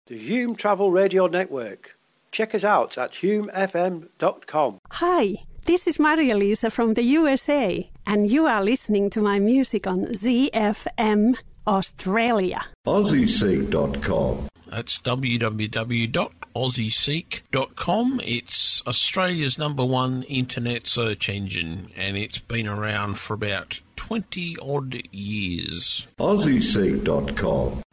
The Hume Travel Radio Network. Check us out at humefm.com. Hi, this is Maria-Lisa from the USA, and you are listening to my music on ZFM Australia. AussieSeek.com. That's www.aussieseek.com. It's Australia's #1 internet search engine, and it's been around for about 20-odd years. AussieSeek.com.